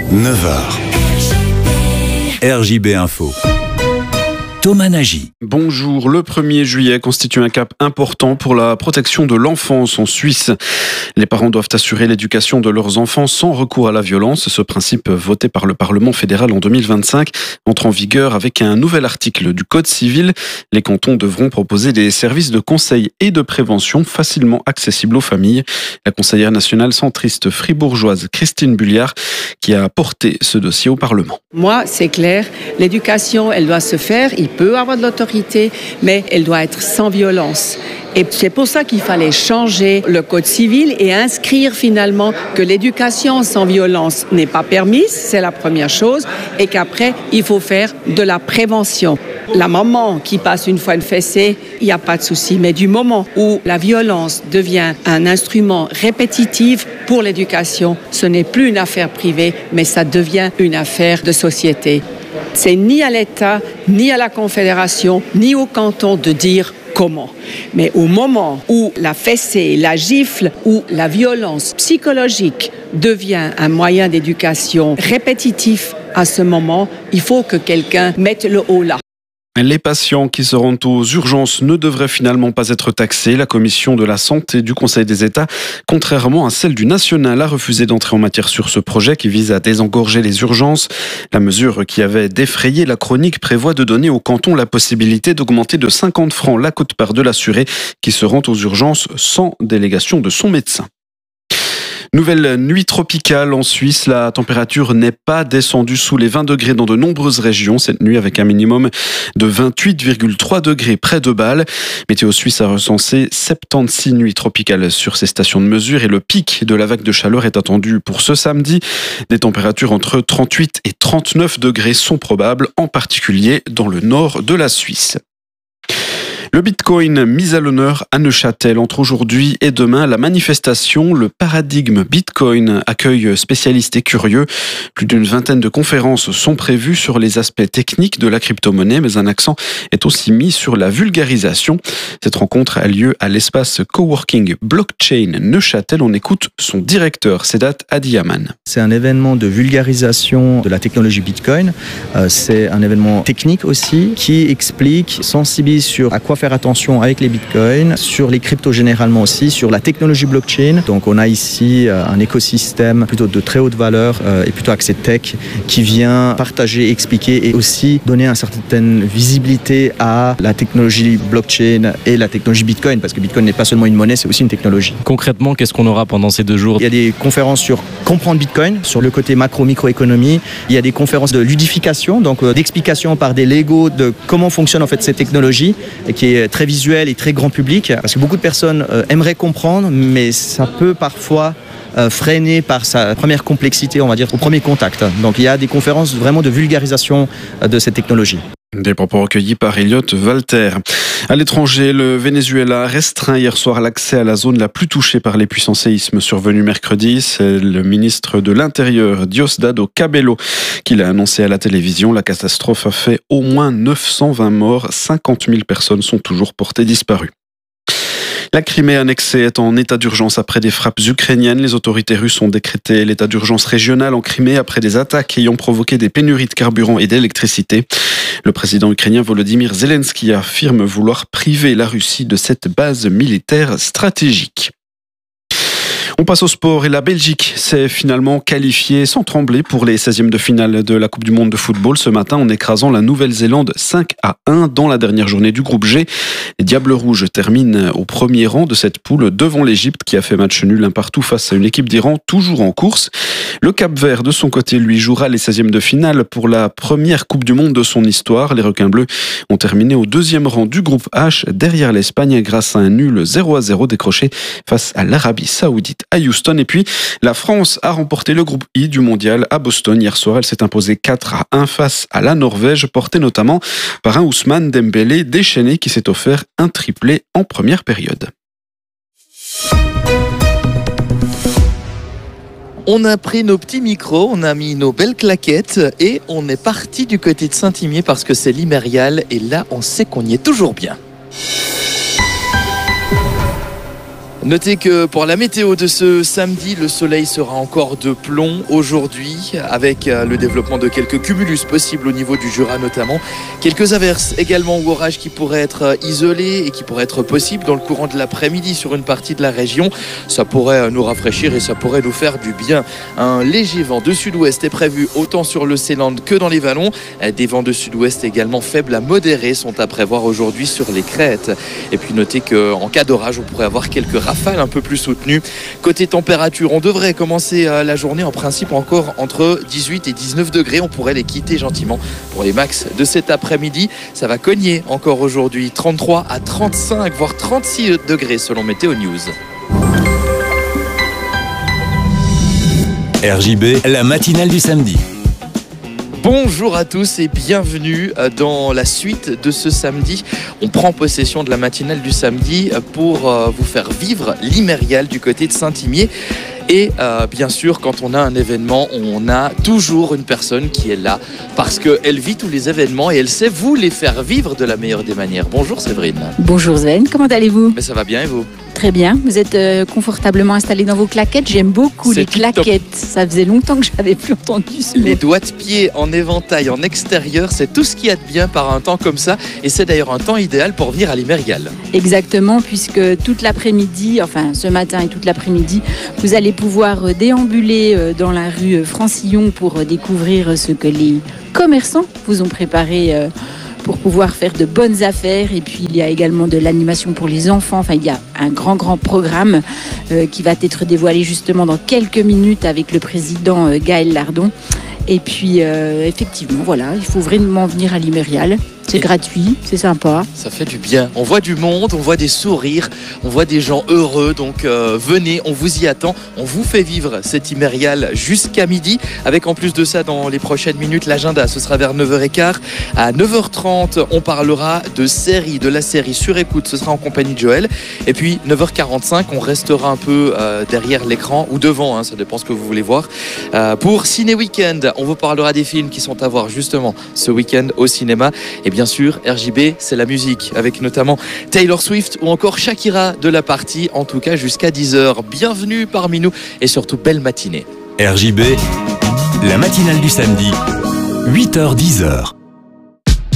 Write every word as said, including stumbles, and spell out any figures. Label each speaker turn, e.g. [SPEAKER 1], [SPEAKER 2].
[SPEAKER 1] neuf heures. R J B Info. Thomas Nagy.
[SPEAKER 2] Bonjour, le premier juillet constitue un cap important pour la protection de l'enfance en Suisse. Les parents doivent assurer l'éducation de leurs enfants sans recours à la violence. Ce principe, voté par le Parlement fédéral en deux mille vingt-cinq, entre en vigueur avec un nouvel article du Code civil. Les cantons devront proposer des services de conseil et de prévention facilement accessibles aux familles. La conseillère nationale centriste fribourgeoise Christine Bulliard qui a porté ce dossier au Parlement.
[SPEAKER 3] Moi, c'est clair, l'éducation, elle doit se faire. Il peut avoir de l'autorité, mais elle doit être sans violence. Et c'est pour ça qu'il fallait changer le code civil et inscrire finalement que l'éducation sans violence n'est pas permise, c'est la première chose, et qu'après, il faut faire de la prévention. La maman qui passe une fois une fessée, il n'y a pas de souci, mais du moment où la violence devient un instrument répétitif pour l'éducation, ce n'est plus une affaire privée, mais ça devient une affaire de société. C'est ni à l'État, ni à la Confédération, ni au canton de dire comment. Mais au moment où la fessée, la gifle, ou la violence psychologique devient un moyen d'éducation répétitif, à ce moment, il faut que quelqu'un mette le haut là.
[SPEAKER 2] Les patients qui se rendent aux urgences ne devraient finalement pas être taxés. La commission de la santé du Conseil des États, contrairement à celle du national, a refusé d'entrer en matière sur ce projet qui vise à désengorger les urgences. La mesure qui avait défrayé la chronique prévoit de donner au canton la possibilité d'augmenter de cinquante francs la quote-part de l'assuré qui se rend aux urgences sans délégation de son médecin. Nouvelle nuit tropicale en Suisse, la température n'est pas descendue sous les vingt degrés dans de nombreuses régions cette nuit avec un minimum de vingt-huit virgule trois degrés près de Bâle. Météo Suisse a recensé soixante-seize nuits tropicales sur ces stations de mesure et le pic de la vague de chaleur est attendu pour ce samedi. Des températures entre trente-huit et trente-neuf degrés sont probables, en particulier dans le nord de la Suisse. Le Bitcoin mis à l'honneur à Neuchâtel entre aujourd'hui et demain. La manifestation, le paradigme Bitcoin, accueille spécialistes et curieux. Plus d'une vingtaine de conférences sont prévues sur les aspects techniques de la crypto-monnaie, mais un accent est aussi mis sur la vulgarisation. Cette rencontre a lieu à l'espace coworking Blockchain Neuchâtel. On écoute son directeur, Sedat Adiyaman.
[SPEAKER 4] C'est un événement de vulgarisation de la technologie Bitcoin. C'est un événement technique aussi qui explique, sensibilise sur à quoi faire attention avec les bitcoins, sur les cryptos généralement aussi, sur la technologie blockchain. Donc on a ici un écosystème plutôt de très haute valeur et plutôt axé tech qui vient partager, expliquer et aussi donner une certaine visibilité à la technologie blockchain et la technologie bitcoin, parce que bitcoin n'est pas seulement une monnaie, c'est aussi une technologie.
[SPEAKER 5] Concrètement, qu'est-ce qu'on aura pendant ces deux jours ?
[SPEAKER 4] Il y a des conférences sur comprendre bitcoin, sur le côté macro-microéconomie. Il y a des conférences de ludification, donc d'explication par des Legos de comment fonctionne en fait ces technologies, et qui est très visuel et très grand public, parce que beaucoup de personnes euh, aimeraient comprendre, mais ça peut parfois euh, freiner par sa première complexité, on va dire, au premier contact. Donc il y a des conférences vraiment de vulgarisation euh, de cette technologie.
[SPEAKER 2] Des propos recueillis par Elliot Walter. À l'étranger, le Venezuela a restreint hier soir l'accès à la zone la plus touchée par les puissants séismes survenus mercredi. C'est le ministre de l'Intérieur, Diosdado Cabello, qui l'a annoncé à la télévision. La catastrophe a fait au moins neuf cent vingt morts. cinquante mille personnes sont toujours portées disparues. La Crimée annexée est en état d'urgence après des frappes ukrainiennes. Les autorités russes ont décrété l'état d'urgence régional en Crimée après des attaques ayant provoqué des pénuries de carburant et d'électricité. Le président ukrainien Volodymyr Zelensky affirme vouloir priver la Russie de cette base militaire stratégique. On passe au sport et la Belgique s'est finalement qualifiée sans trembler pour les seizièmes de finale de la Coupe du Monde de football ce matin en écrasant la Nouvelle-Zélande cinq à un dans la dernière journée du groupe G. Les Diables Rouges terminent au premier rang de cette poule devant l'Égypte qui a fait match nul un partout face à une équipe d'Iran toujours en course. Le Cap-Vert de son côté lui jouera les seizièmes de finale pour la première Coupe du Monde de son histoire. Les Requins Bleus ont terminé au deuxième rang du groupe H derrière l'Espagne grâce à un nul zéro à zéro décroché face à l'Arabie Saoudite à Houston. Et puis, la France a remporté le groupe I du mondial à Boston. Hier soir, elle s'est imposée quatre à un face à la Norvège, portée notamment par un Ousmane Dembélé déchaîné qui s'est offert un triplé en première période.
[SPEAKER 6] On a pris nos petits micros, on a mis nos belles claquettes et on est parti du côté de Saint-Imier parce que c'est l'Imérial et là, on sait qu'on y est toujours bien. Notez que pour la météo de ce samedi, le soleil sera encore de plomb aujourd'hui, avec le développement de quelques cumulus possibles au niveau du Jura notamment. Quelques averses également ou orages qui pourraient être isolés et qui pourraient être possibles dans le courant de l'après-midi sur une partie de la région. Ça pourrait nous rafraîchir et ça pourrait nous faire du bien. Un léger vent de sud-ouest est prévu autant sur le Ceylan que dans les vallons. Des vents de sud-ouest également faibles à modérés sont à prévoir aujourd'hui sur les crêtes. Et puis notez qu'en cas d'orage, on pourrait avoir quelques rafales un peu plus soutenues. Côté température, on devrait commencer la journée en principe encore entre dix-huit et dix-neuf degrés. On pourrait les quitter gentiment pour les max de cet après-midi. Ça va cogner encore aujourd'hui, trente-trois à trente-cinq voire trente-six degrés selon Météo News.
[SPEAKER 1] R J B, la matinale du samedi.
[SPEAKER 6] Bonjour à tous et bienvenue dans la suite de ce samedi. On prend possession de la matinale du samedi pour vous faire vivre l'Imérial du côté de Saint-Imier. Et euh, bien sûr, quand on a un événement, on a toujours une personne qui est là parce qu'elle vit tous les événements et elle sait vous les faire vivre de la meilleure des manières. Bonjour Séverine.
[SPEAKER 7] Bonjour Zen, comment allez-vous?
[SPEAKER 6] Mais ça va bien et vous?
[SPEAKER 7] Très bien, vous êtes euh, confortablement installé dans vos claquettes. J'aime beaucoup les claquettes, ça faisait longtemps que je n'avais plus entendu ce mot.
[SPEAKER 6] Les doigts de pied en éventail, en extérieur, c'est tout ce qu'il y a de bien par un temps comme ça. Et c'est d'ailleurs un temps idéal pour venir à l'Imérial.
[SPEAKER 7] Exactement, puisque toute l'après-midi, enfin ce matin et toute l'après-midi, vous allez pouvoir déambuler dans la rue Francillon pour découvrir ce que les commerçants vous ont préparé pour pouvoir faire de bonnes affaires. Et puis il y a également de l'animation pour les enfants. Enfin, il y a un grand grand programme euh, qui va être dévoilé justement dans quelques minutes avec le président euh, Gaël Lardon. Et puis euh, effectivement, voilà, il faut vraiment venir à l'Imérial. C'est gratuit, c'est sympa.
[SPEAKER 6] Ça fait du bien. On voit du monde, on voit des sourires, on voit des gens heureux. Donc euh, venez, on vous y attend. On vous fait vivre cet Imérial jusqu'à midi. Avec en plus de ça, dans les prochaines minutes, l'agenda, ce sera vers neuf heures quinze. À neuf heures trente, on parlera de série, de la série Sur Écoute. Ce sera en compagnie de Joël. Et puis neuf heures quarante-cinq, on restera un peu euh, derrière l'écran ou devant, hein, ça dépend ce que vous voulez voir. Euh, pour Ciné Weekend, on vous parlera des films qui sont à voir justement ce week-end au cinéma. Et bien sûr, R J B, c'est la musique, avec notamment Taylor Swift ou encore Shakira de la partie, en tout cas jusqu'à dix heures. Bienvenue parmi nous et surtout belle matinée.
[SPEAKER 1] R J B, la matinale du samedi, huit heures dix heures.